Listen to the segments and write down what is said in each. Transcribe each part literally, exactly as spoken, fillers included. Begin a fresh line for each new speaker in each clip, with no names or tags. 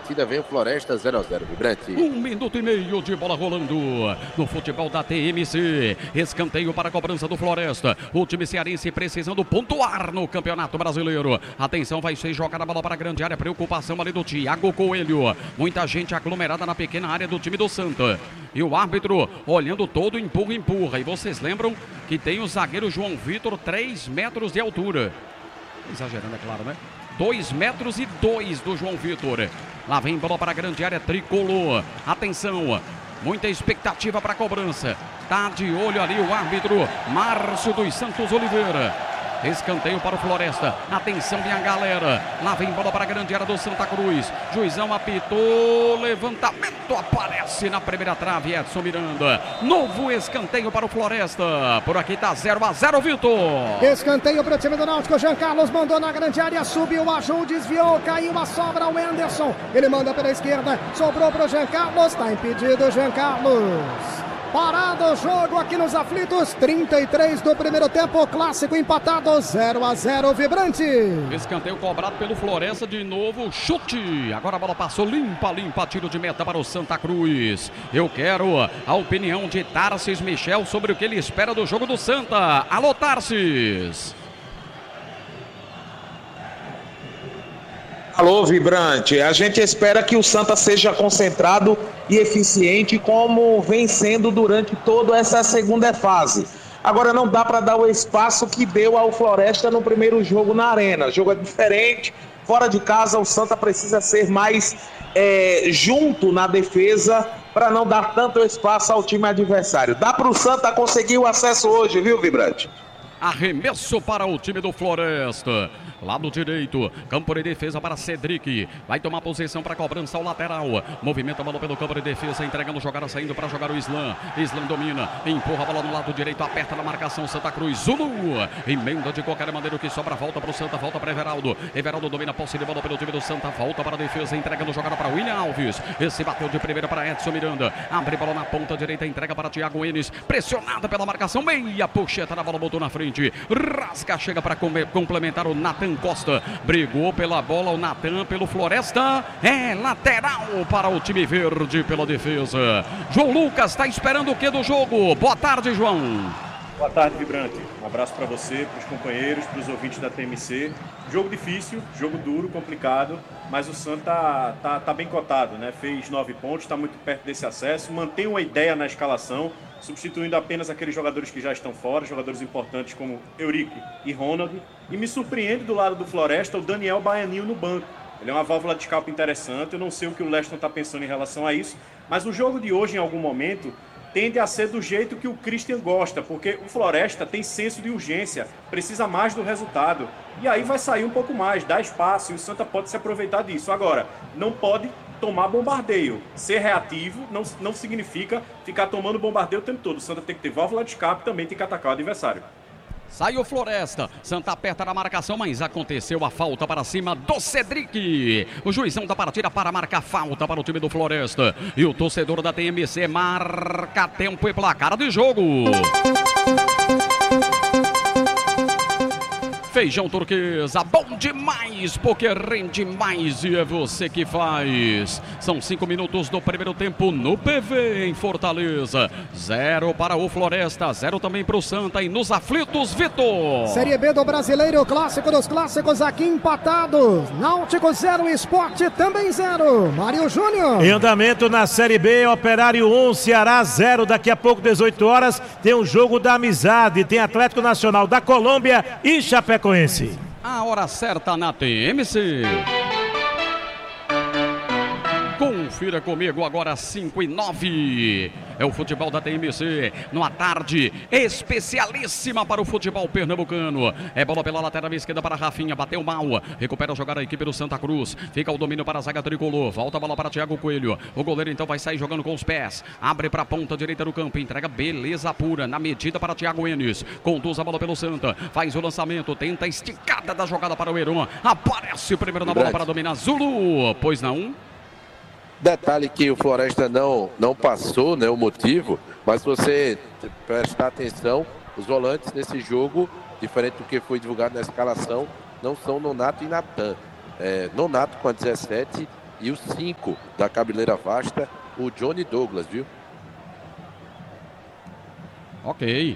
partida vem o Floresta zero a zero, Vibrante.
Um minuto e meio de bola rolando no futebol da T M C. Escanteio para a cobrança do Floresta. O time cearense precisando pontuar no Campeonato Brasileiro. Atenção, vai ser jogada a bola para a grande área. Preocupação ali do Thiago Coelho. Muita gente aglomerada na pequena área do time do Santa. E o árbitro olhando todo, empurra, empurra. E vocês lembram que tem o zagueiro João Vitor, três metros de altura. Exagerando, é claro, né? dois metros e dois do João Vitor. Lá vem bola para a grande área tricolor. Atenção, muita expectativa para a cobrança. Tá de olho ali o árbitro Márcio dos Santos Oliveira. Escanteio para o Floresta. Atenção, minha galera. Lá vem bola para a grande área do Santa Cruz. Juizão apitou. Levantamento aparece na primeira trave. Edson Miranda. Novo escanteio para o Floresta. Por aqui tá zero a zero, Vitor.
Escanteio para o time do Náutico. Jean Carlos mandou na grande área. Subiu, Aju, desviou. Caiu a sobra. O Anderson. Ele manda pela esquerda. Sobrou para o Jean Carlos. Está impedido, Jean Carlos. Parado o jogo aqui nos aflitos, trinta e três do primeiro tempo, clássico empatado, zero a zero, Vibrante.
Escanteio cobrado pelo Floresta, de novo, chute. Agora a bola passou limpa, limpa, tiro de meta para o Santa Cruz. Eu quero a opinião de Tarsis Michel sobre o que ele espera do jogo do Santa. Alô, Tarsis.
Alô, Vibrante, a gente espera que o Santa seja concentrado e eficiente como vem sendo durante toda essa segunda fase. Agora não dá para dar o espaço que deu ao Floresta no primeiro jogo na Arena. O jogo é diferente, fora de casa o Santa precisa ser mais é, junto na defesa para não dar tanto espaço ao time adversário. Dá para o Santa conseguir o acesso hoje, viu, Vibrante?
Arremesso para o time do Floresta. Lado direito, campo de defesa para Cedric. Vai tomar posição para cobrança ao lateral. Movimenta a bola pelo campo de defesa, entregando jogada, saindo para jogar o Islam. Islam domina, empurra a bola no lado direito, aperta na marcação Santa Cruz. Zulu, emenda de qualquer maneira o que sobra, volta para o Santa, volta para Everaldo. Everaldo domina a posse de bola pelo time do Santa, volta para a defesa, entregando jogada para William Alves. Esse bateu de primeira para Edson Miranda. Abre bola na ponta direita, entrega para Thiago Enes. Pressionada pela marcação, meia puxeta na bola, botou na frente. Rasga, chega para complementar o Natan Costa. Brigou pela bola o Natan pelo Floresta. É lateral para o time verde pela defesa. João Lucas está esperando o que do jogo? Boa tarde, João.
Boa tarde, Vibrante. Um abraço para você, para os companheiros, para os ouvintes da T M C. Jogo difícil, jogo duro, complicado, mas o Santa tá, tá bem cotado, né? Fez nove pontos, está muito perto desse acesso, mantém uma ideia na escalação, substituindo apenas aqueles jogadores que já estão fora, jogadores importantes como Eurique e Ronald. E me surpreende do lado do Floresta o Daniel Baianinho no banco. Ele é uma válvula de escape interessante, eu não sei o que o Leston está pensando em relação a isso, mas o jogo de hoje, em algum momento, tende a ser do jeito que o Christian gosta, porque o Floresta tem senso de urgência, precisa mais do resultado. E aí vai sair um pouco mais, dá espaço, e o Santa pode se aproveitar disso. Agora, não pode tomar bombardeio. Ser reativo não, não significa ficar tomando bombardeio o tempo todo. O Santa tem que ter válvula de escape, também tem que atacar o adversário.
Saiu Floresta, Santa aperta na marcação, mas aconteceu a falta para cima do Cedric. O juizão da partida para marcar falta para o time do Floresta. E o torcedor da T M C marca tempo e placar de jogo. Feijão turquesa, bom demais, porque rende mais e é você que faz. São cinco minutos do primeiro tempo no P V em Fortaleza. Zero para o Floresta, zero também para o Santa e nos aflitos, Vitor.
Série B do Brasileiro, clássico dos clássicos aqui empatados. Náutico zero, Esporte também zero. Mário Júnior.
Em andamento na Série B, Operário um, Ceará zero. Daqui a pouco, dezoito horas, tem o jogo da amizade. Tem Atlético Nacional da Colômbia e Chapecoense.
A hora certa na T M C. Confira comigo agora, cinco e nove. É o futebol da T M C, numa tarde especialíssima para o futebol pernambucano. É bola pela lateral esquerda para Rafinha, bateu mal, recupera a jogada a equipe do Santa Cruz. Fica o domínio para a zaga tricolor, volta a bola para Thiago Coelho. O goleiro então vai sair jogando com os pés, abre para a ponta direita do campo, entrega beleza pura, na medida para Thiago Enes. Conduz a bola pelo Santa, faz o lançamento, tenta a esticada da jogada para o Heron. Aparece o primeiro na bola para dominar Zulu, pois não?
Detalhe que o Floresta não, não passou, né, o motivo, mas se você prestar atenção, os volantes nesse jogo, diferente do que foi divulgado na escalação, não são Nonato e Natan. É, Nonato com a dezessete E o cinco da cabeleira vasta, o Johnny Douglas, viu?
Ok.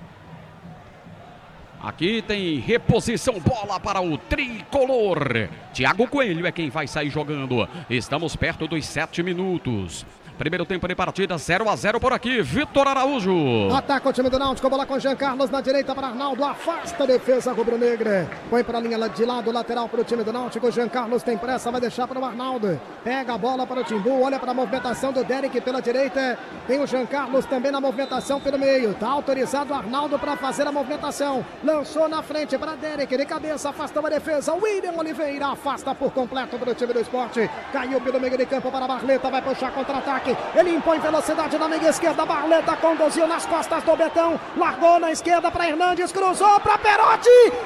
Aqui tem reposição, bola para o tricolor. Thiago Coelho é quem vai sair jogando. Estamos perto dos sete minutos. Primeiro tempo de partida, zero a zero por aqui. Vitor Araújo.
Ataca o time do Náutico, bola com Jean Carlos na direita para Arnaldo. Afasta a defesa rubro-negra. Põe para a linha de lado, lateral para o time do Náutico. Jean Carlos tem pressa, vai deixar para o Arnaldo. Pega a bola para o Timbu, olha para a movimentação do Derek pela direita. Tem o Jean Carlos também na movimentação pelo meio. Está autorizado o Arnaldo para fazer a movimentação. Lançou na frente para Derek, de cabeça, afastou a defesa. William Oliveira afasta por completo para o time do Sport. Caiu pelo meio de campo para a Barleta, vai puxar contra-ataque. Ele impõe velocidade na meia esquerda. Barleta conduziu nas costas do Betão. Largou na esquerda para Hernandes. Cruzou para Perotti.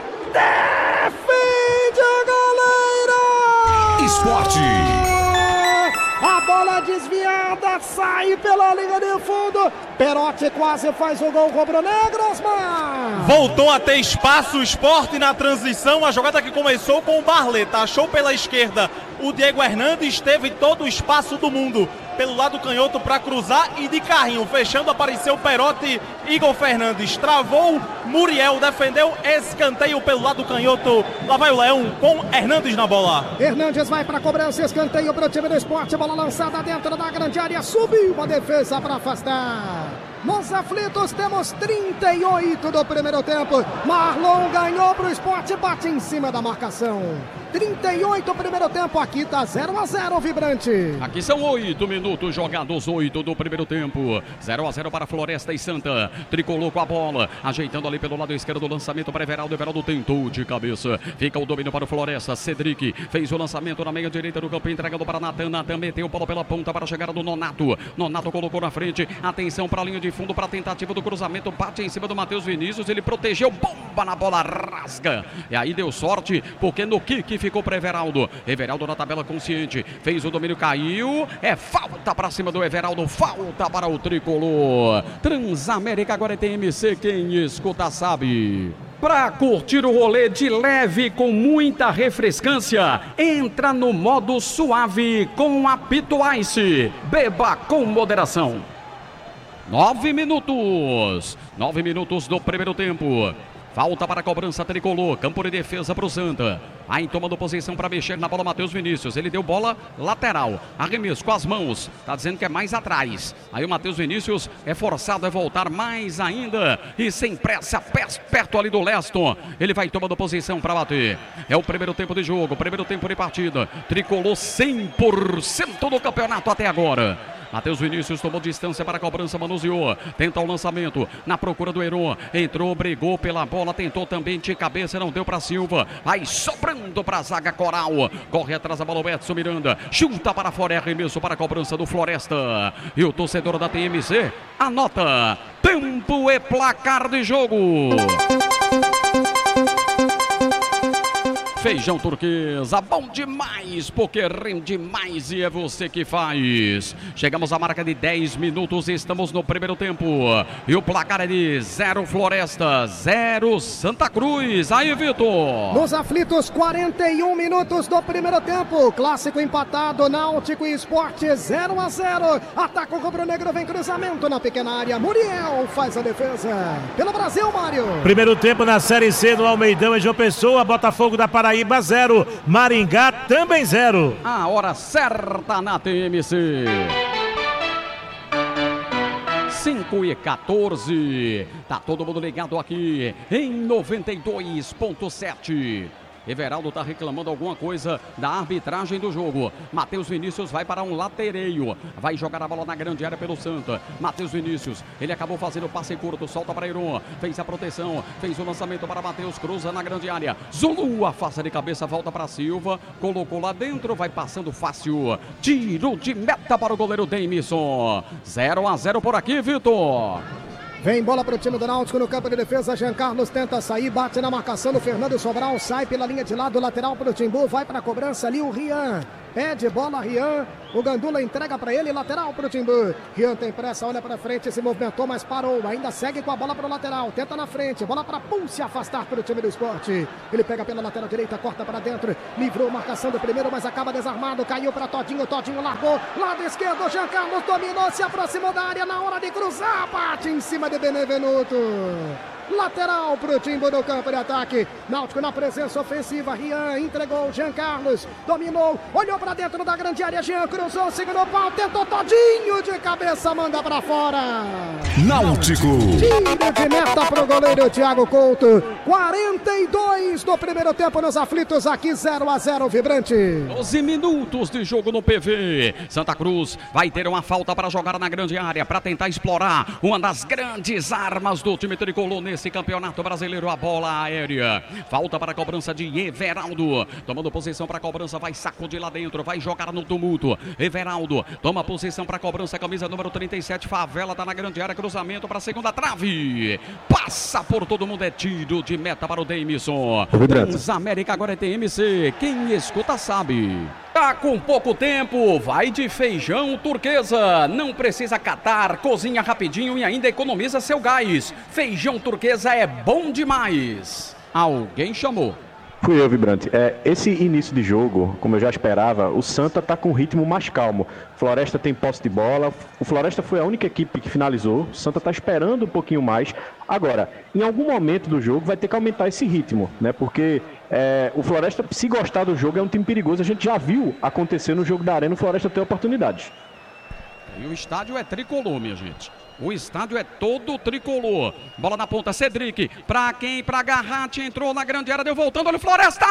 Defende a galera!
Esporte.
A bola desviada, sai pela linha de fundo. Perotti quase faz o gol rubro-negro, Osmar.
Voltou a ter espaço o Sport na transição. A jogada que começou com o Barleta. Achou pela esquerda o Diego Hernandes. Teve todo o espaço do mundo pelo lado canhoto para cruzar e de carrinho. Fechando, apareceu Perotti. Igor Fernandes travou. Muriel defendeu. Escanteio pelo lado canhoto. Lá vai o Leão com Hernandes na bola.
Hernandes vai para a cobrança. Escanteio para o time do Sport. Bola lançada dentro da grande área. Subiu a defesa para afastar. Nos aflitos temos trinta e oito do primeiro tempo. Marlon ganhou para o Sport, bate em cima da marcação. trinta e oito do primeiro tempo, aqui está zero a zero, Vibrante.
Aqui são oito minutos jogados, oito do primeiro tempo. zero a zero para Floresta e Santa. Tricolor com a bola, ajeitando ali pelo lado esquerdo do lançamento para Everaldo. Everaldo tentou de cabeça. Fica o domínio para o Floresta. Cedric fez o lançamento na meia direita do campo, entregando para Natan. Natan meteu o bola pela ponta para a chegada do Nonato. Nonato colocou na frente. Atenção para a linha de fundo para a tentativa do cruzamento, bate em cima do Matheus Vinícius, ele protegeu, bomba na bola, rasga, e aí deu sorte, porque no kick ficou para Everaldo. Everaldo na tabela consciente, fez o domínio, caiu, é falta para cima do Everaldo, falta para o tricolor. Transamérica agora é T M C, quem escuta sabe. Para curtir o rolê de leve com muita refrescância, entra no modo suave com Apito Ice. Beba com moderação. Nove minutos. Nove minutos do primeiro tempo. Falta para a cobrança tricolor. Campo de defesa para o Santa. Aí tomando posição para mexer na bola Matheus Vinícius. Ele deu bola lateral. Arremesso com as mãos. Está dizendo que é mais atrás. Aí o Matheus Vinícius é forçado a voltar mais ainda. E sem pressa, perto ali do Leston. Ele vai tomando posição para bater. É o primeiro tempo de jogo. Primeiro tempo de partida. Tricolor cem por cento do campeonato até agora. Matheus Vinícius tomou distância para a cobrança, manuseou, tenta o lançamento, na procura do Heron, entrou, brigou pela bola, tentou também de cabeça, não deu para Silva, aí sobrando para a zaga Coral, corre atrás a bola o Edson Miranda, chuta para fora, é arremesso para a cobrança do Floresta, e o torcedor da T M C anota, tempo e placar de jogo. Feijão turquesa, bom demais, porque rende mais e é você que faz. Chegamos à marca de dez minutos, estamos no primeiro tempo. E o placar é de zero Floresta, zero Santa Cruz. Aí, Vitor.
Nos aflitos, quarenta e um minutos do primeiro tempo. Clássico empatado, Náutico e Sport, zero a zero. Ataca o rubro-negro, vem cruzamento na pequena área. Muriel faz a defesa. Pelo Brasil, Mário.
Primeiro tempo na Série C do Almeidão e João Pessoa, Botafogo da Paraíba. Paraíba zero, Maringá também zero.
A hora certa na T M C. cinco e quatorze. Tá todo mundo ligado aqui em noventa e dois ponto sete. Everaldo está reclamando alguma coisa da arbitragem do jogo. Matheus Vinícius vai para um latereio. Vai jogar a bola na grande área pelo Santa. Matheus Vinícius, ele acabou fazendo o passe curto, solta para Heron. Fez a proteção, fez o lançamento para Matheus, cruza na grande área. Zulu, afasta de cabeça, volta para Silva. Colocou lá dentro, vai passando fácil. Tiro de meta para o goleiro Deimison. zero a zero por aqui, Vitor.
Vem bola para o time do Náutico no campo de defesa. Jean Carlos tenta sair, bate na marcação do Fernando Sobral. Sai pela linha de lado, lateral para o Timbu. Vai para a cobrança ali o Rian. Pede bola, Rian. O Gandula entrega para ele, lateral para o Timbu. Rian tem pressa, olha para frente, se movimentou, mas parou. Ainda segue com a bola para o lateral. Tenta na frente, bola para Pum se afastar para o time do Esporte. Ele pega pela lateral direita, corta para dentro. Livrou marcação do primeiro, mas acaba desarmado. Caiu para Todinho, Todinho largou. Lado esquerdo, Jean Carlos dominou, se aproximou da área na hora de cruzar. Bate em cima de Benevenuto. Lateral pro Timbu no campo de ataque. Náutico na presença ofensiva. Rian entregou. Jean Carlos dominou. Olhou pra dentro da grande área. Jean cruzou, segurou o pau. Tentou Todinho de cabeça. Manda pra fora.
Náutico.
Tiro de meta pro goleiro Thiago Couto. quarenta e dois do primeiro tempo nos aflitos. Aqui zero a zero Vibrante.
doze minutos de jogo no P V. Santa Cruz vai ter uma falta para jogar na grande área. Para tentar explorar uma das grandes armas do time tricolor nesse campeonato brasileiro, a bola aérea. Falta para a cobrança de Everaldo. Tomando posição para a cobrança, vai sacudir lá dentro, vai jogar no tumulto. Everaldo toma posição para a cobrança, camisa número trinta e sete, Favela tá na grande área, cruzamento para a segunda trave. Passa por todo mundo, é tiro de meta para o Deimison. Transamérica agora é T M C. Quem escuta sabe. Tá com pouco tempo, vai de feijão turquesa. Não precisa catar, cozinha rapidinho e ainda economiza seu gás. Feijão turquesa é bom demais. Alguém chamou.
Fui eu, Vibrante. É, esse início de jogo, como eu já esperava, o Santa tá com um ritmo mais calmo. Floresta tem posse de bola. O Floresta foi a única equipe que finalizou. O Santa tá esperando um pouquinho mais. Agora, em algum momento do jogo vai ter que aumentar esse ritmo, né? Porque é, o Floresta, se gostar do jogo, é um time perigoso. A gente já viu acontecer no jogo da Arena, o Floresta ter oportunidades.
E o estádio é tricolor, minha gente. O estádio é todo tricolor. Bola na ponta, Cedric. Pra quem? Pra Garratti. Entrou na grande área, deu voltando. Olha o Floresta!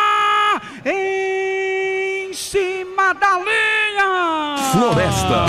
Em cima da linha!
Floresta!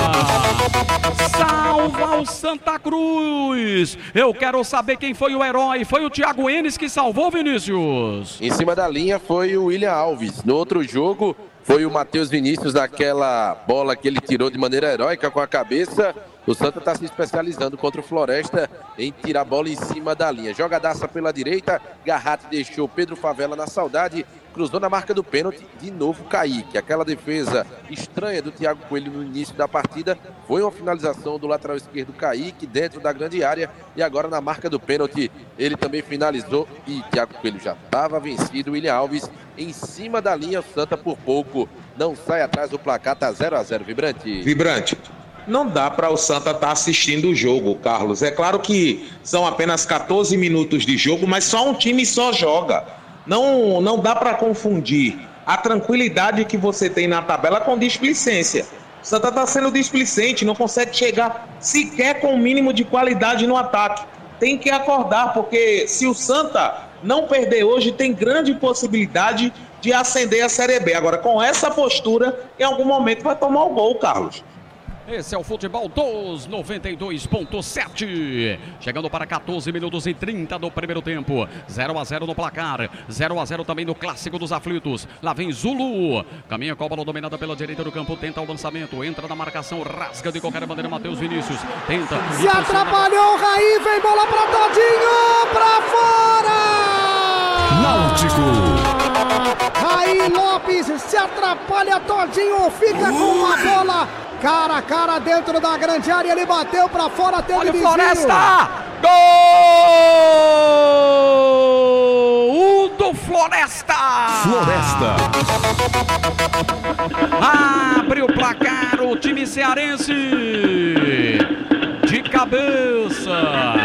Salva o Santa Cruz! Eu quero saber quem foi o herói. Foi o Thiago Enes que salvou, Vinícius.
Em cima da linha foi o William Alves. No outro jogo foi o Matheus Vinícius, naquela bola que ele tirou de maneira heróica com a cabeça. O Santa está se especializando contra o Floresta em tirar a bola em cima da linha. Jogadaça pela direita, Garratti deixou Pedro Favela na saudade, cruzou na marca do pênalti, de novo Kaique. Aquela defesa estranha do Thiago Coelho no início da partida foi uma finalização do lateral esquerdo Kaique dentro da grande área, e agora na marca do pênalti ele também finalizou e Thiago Coelho já estava vencido. William Alves em cima da linha, o Santa por pouco não sai atrás do placar, tá zero a zero, Vibrante.
Vibrante. Não dá para o Santa estar assistindo o jogo, Carlos. É claro que são apenas catorze minutos de jogo, mas só um time só joga. Não, não dá para confundir a tranquilidade que você tem na tabela com displicência. O Santa está sendo displicente, não consegue chegar sequer com o mínimo de qualidade no ataque. Tem que acordar, porque se o Santa não perder hoje, tem grande possibilidade de ascender a Série B. Agora, com essa postura, em algum momento vai tomar o gol, Carlos.
Esse é o futebol dos noventa e dois ponto sete. Chegando para catorze minutos e trinta do primeiro tempo. zero a zero no placar. zero a zero também no clássico dos aflitos. Lá vem Zulu. Caminha com a bola dominada pela direita do campo. Tenta o lançamento. Entra na marcação. Rasga de qualquer maneira Matheus Vinícius. Tenta.
Se atrapalhou o Raí. Vem bola para Todinho. Para fora.
Náutico.
Raí Lopes se atrapalha. Todinho fica com a bola. Cara a cara dentro da grande área, ele bateu pra fora, teve
olha o
desvio.
Floresta! Gol do Floresta!
Floresta!
Abre o placar o time cearense! De cabeça!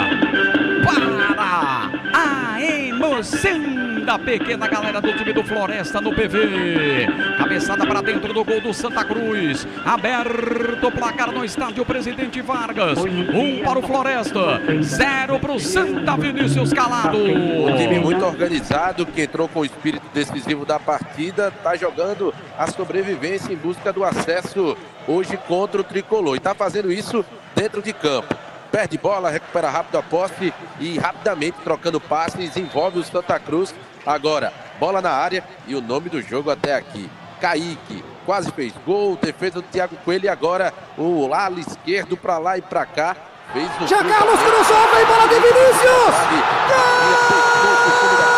Para a emoção da pequena galera do time do Floresta no P V. Cabeçada para dentro do gol do Santa Cruz. Aberto o placar no estádio Presidente Vargas. Um para o Floresta, zero para o Santa. Vinícius Calado.
Um time muito organizado, que entrou com o espírito decisivo da partida. Está jogando a sobrevivência em busca do acesso hoje contra o Tricolor. E está fazendo isso dentro de campo. Perde bola, recupera rápido a posse e rapidamente trocando passes, envolve o Santa Cruz. Agora, bola na área e o nome do jogo até aqui. Kaique, quase fez gol, defesa do Thiago Coelho e agora o lado esquerdo para lá e para cá. Fez o
Jean Carlos cruzou, vem bola de Vinícius! Gol!